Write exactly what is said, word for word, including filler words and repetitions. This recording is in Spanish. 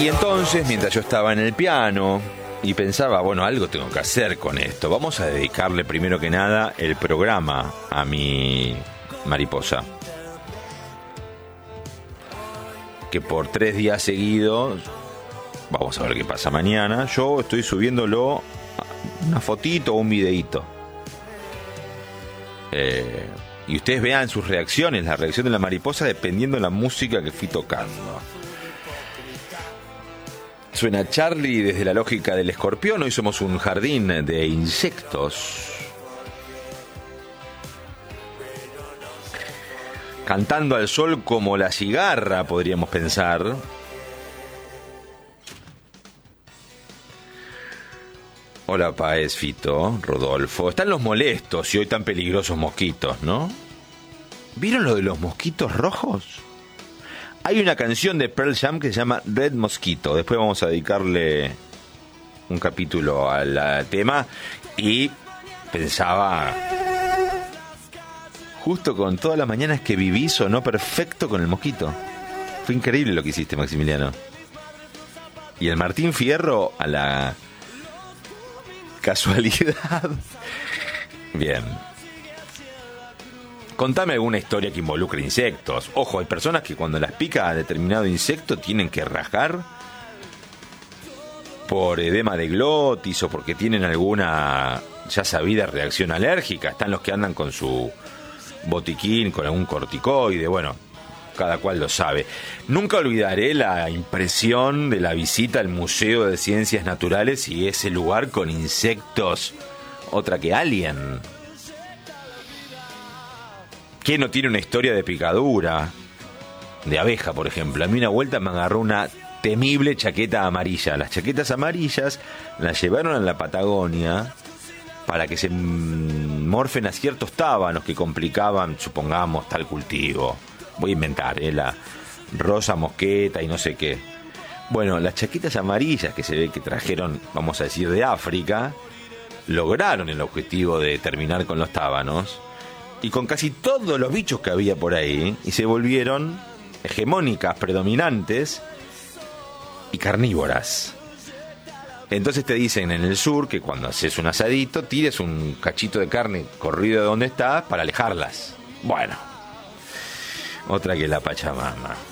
Y entonces, mientras yo estaba en el piano y pensaba, bueno, algo tengo que hacer con esto, vamos a dedicarle primero que nada el programa a mi mariposa, que por tres días seguidos, vamos a ver qué pasa mañana, yo estoy subiéndolo una fotito o un videíto. Eh, y ustedes vean sus reacciones, la reacción de la mariposa dependiendo de la música que fui tocando. Suena Charlie desde la lógica del escorpión. Hoy somos un jardín de insectos. Cantando al sol como la cigarra, podríamos pensar. Hola, Paez, Fito, Rodolfo. Están los molestos y hoy tan peligrosos mosquitos, ¿no? ¿Vieron lo de los mosquitos rojos? Hay una canción de Pearl Jam que se llama Red Mosquito. Después vamos a dedicarle un capítulo al, al tema. Y pensaba, justo con todas las mañanas que viví, sonó perfecto con el mosquito. Fue increíble lo que hiciste, Maximiliano. Y el Martín Fierro a la casualidad. Bien. Contame alguna historia que involucre insectos. Ojo, hay personas que cuando las pica determinado insecto tienen que rajar por edema de glotis o porque tienen alguna ya sabida reacción alérgica. Están los que andan con su botiquín, con algún corticoide. Bueno, cada cual lo sabe. Nunca olvidaré la impresión de la visita al Museo de Ciencias Naturales y ese lugar con insectos, otra que Alien. ¿Quién no tiene una historia de picadura? De abeja, por ejemplo. A mí una vuelta me agarró una temible chaqueta amarilla. Las chaquetas amarillas las llevaron a la Patagonia para que se morfen a ciertos tábanos que complicaban, supongamos, tal cultivo. Voy a inventar, ¿eh? La rosa mosqueta y no sé qué. Bueno, las chaquetas amarillas que se ve que trajeron, vamos a decir, de África, lograron el objetivo de terminar con los tábanos y con casi todos los bichos que había por ahí, y se volvieron hegemónicas, predominantes y carnívoras. Entonces te dicen en el sur que cuando haces un asadito tires un cachito de carne corrido de donde estás para alejarlas. Bueno, otra que la Pachamama.